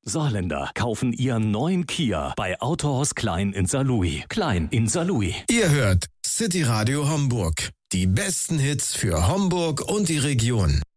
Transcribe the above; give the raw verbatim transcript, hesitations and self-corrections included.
Saarländer kaufen ihren neuen Kia bei Autohaus Klein in Saarlouis. Klein in Saarlouis. Ihr hört City Radio Homburg. Die besten Hits für Homburg und die Region.